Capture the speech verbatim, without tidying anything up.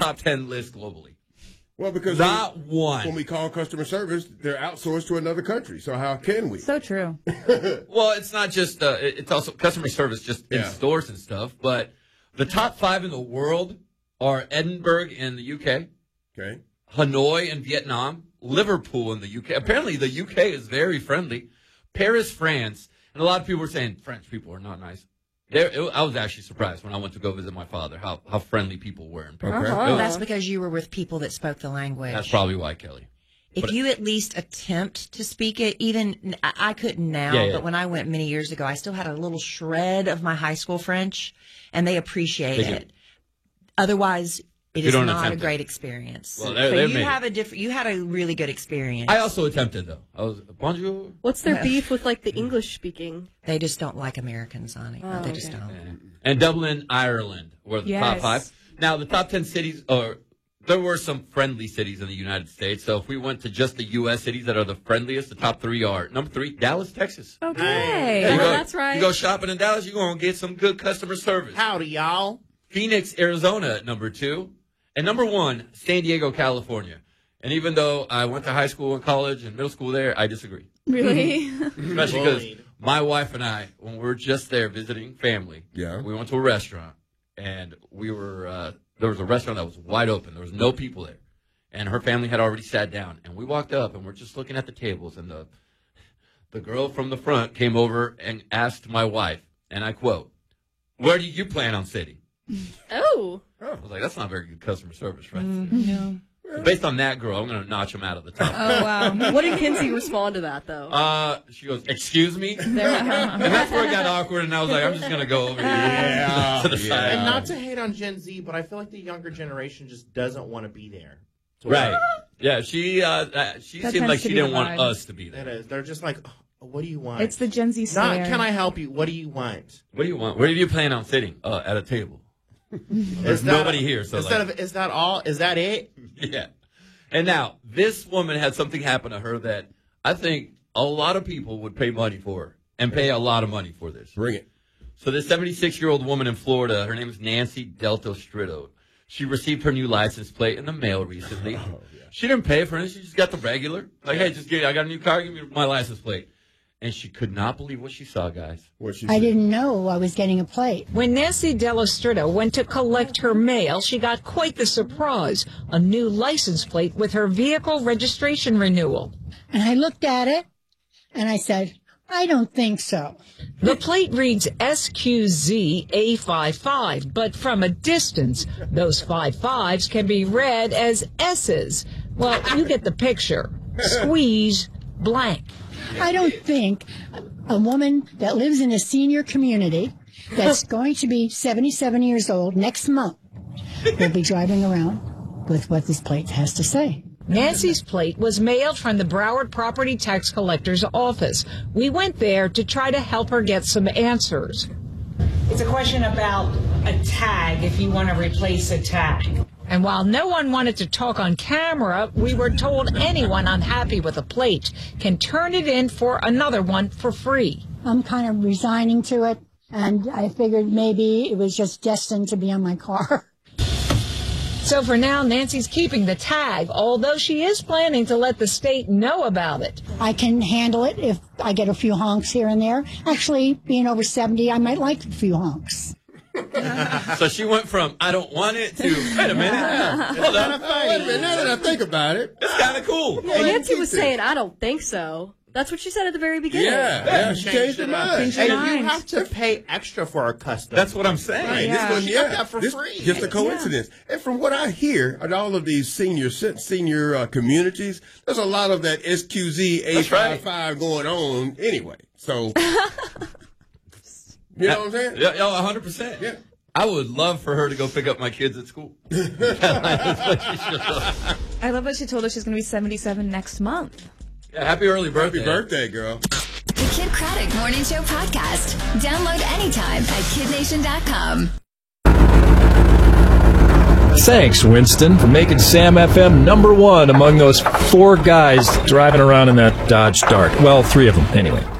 top ten list globally. Well, because not we, one. When we call customer service, they're outsourced to another country. So how can we? So true. Well, it's not just, uh, it's also customer service just in Yeah. stores and stuff. But the top five in the world are Edinburgh in the U K, Okay. Hanoi in Vietnam, Liverpool in the U K. Apparently the U K is very friendly. Paris, France. And a lot of people were saying French people are not nice. There, it, I was actually surprised when I went to go visit my father how, how friendly people were in Paris. Okay. It was- That's because you were with people that spoke the language. That's probably why, Kelly. If But- you at least attempt to speak it, even I, I couldn't now, Yeah, yeah. but when I went many years ago, I still had a little shred of my high school French, and they appreciate They do. it. Otherwise, it You is don't not a attempt it. great experience. Well, they're- so they're you made. have a different. You had a really good experience. I also attempted, though. I was, bonjour. What's their beef with like the English speaking? They just don't like Americans, honey. Oh, they just okay. don't. And Dublin, Ireland were the top Yes. five. Now, the top ten cities, or there were some friendly cities in the United States. So if we went to just the U S cities that are the friendliest, the top three are number three, Dallas, Texas. Okay. You Oh, go- that's right. You go shopping in Dallas, you're going to get some good customer service. Howdy, y'all. Phoenix, Arizona at number two. And number one, San Diego, California. And even though I went to high school and college and middle school there, I disagree. Really? Especially because Bullied. my wife and I, when we were just there visiting family, Yeah. we went to a restaurant, and we were uh, there was a restaurant that was wide open. There was no people there, and her family had already sat down. And we walked up, and we're just looking at the tables, and the the girl from the front came over and asked my wife, and I quote, "Where do you plan on sitting?" Oh. I was like, "That's not very good customer service, right?" No. Based on that girl, I'm going to notch him out of the top. Oh, wow. What did Kinsey respond to that though? Uh, she goes, "Excuse me," and There we go. that's where it got awkward. And I was like, "I'm just going to go over here Yeah. to the Yeah. side." And not to hate on Gen Z, but I feel like the younger generation just doesn't want to be there. So Right. Yeah, she uh, uh she That seemed tends like to she be didn't the want vibe. us to be That there. is. They're just like, oh, what do you want? It's the Gen Z stare. Not, can I help you? What do you want? What do you want? Where do you plan on sitting? Uh, at a table. There's Is that- nobody here, so instead like, of, is that all? Is that it? yeah. And now this woman had something happen to her that I think a lot of people would pay money for and pay a lot of money for this. Bring it. So this seventy-six-year-old woman in Florida, her name is Nancy Delto Stritto. She received her new license plate in the mail recently. Oh, yeah. She didn't pay for it. She just got the regular. Like, hey, just give I got a new car. Give me my license plate. And she could not believe what she saw, guys. What she I said. didn't know I was getting a plate. When Nancy Delostritto went to collect her mail, she got quite the surprise, a new license plate with her vehicle registration renewal. And I looked at it and I said, I don't think so. The plate reads S Q Z A fifty-five, but from a distance, those five fives can be read as S's. Well, you get the picture. Squeeze blank. I don't think a woman that lives in a senior community that's going to be seventy-seven years old next month will be driving around with what this plate has to say. Nancy's plate was mailed from the Broward Property Tax Collector's office. We went there to try to help her get some answers. It's a question about a tag, if you want to replace a tag. And while no one wanted to talk on camera, we were told anyone unhappy with a plate can turn it in for another one for free. I'm kind of resigning to it, and I figured maybe it was just destined to be on my car. So for now, Nancy's keeping the tag, although she is planning to let the state know about it. I can handle it if I get a few honks here and there. Actually, being over seventy, I might like a few honks. So she went from I don't want it to wait a minute. Hold on. Wait a minute. Now that I think about it. It's kind of cool. And Nancy was saying, I don't think so. That's what she said at the very beginning. Yeah. Yeah. She changed her it up. mind. And mind. you have to pay extra for a custom. That's what I'm saying. Right, Yeah. This one, She yeah, got that for this, free. just a coincidence. And from what I hear, at all of these senior senior uh, communities, there's a lot of that S Q Z A That's right. fifty-five going on anyway. So, you know what I'm saying? Yeah, yeah, one hundred percent. Yeah. I would love for her to go pick up my kids at school. I love that she told us she's going to be seventy-seven next month. Yeah, happy early birthday. Happy birthday, girl. The Kid Craddock Morning Show podcast. Download anytime at kid nation dot com. Thanks, Winston, for making Sam F M number one among those four guys driving around in that Dodge Dart. Well, three of them, anyway.